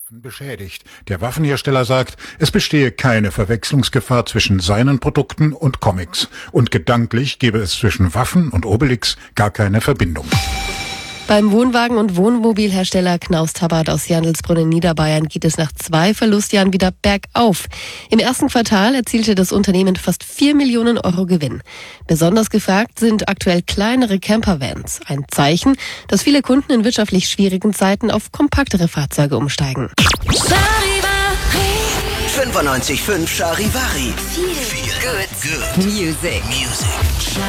beschädigt. Der Waffenhersteller sagt, es bestehe keine Verwechslungsgefahr zwischen seinen Produkten und Comics. Und gedanklich gebe es zwischen Waffen und Obelix gar keine Verbindung. Beim Wohnwagen- und Wohnmobilhersteller Knaus Tabbert aus Jandelsbrunn in Niederbayern geht es nach 2 Verlustjahren wieder bergauf. Im ersten Quartal erzielte das Unternehmen fast 4 Millionen Euro Gewinn. Besonders gefragt sind aktuell kleinere Campervans. Ein Zeichen, dass viele Kunden in wirtschaftlich schwierigen Zeiten auf kompaktere Fahrzeuge umsteigen. 95.5 Charivari. Feel good. Music.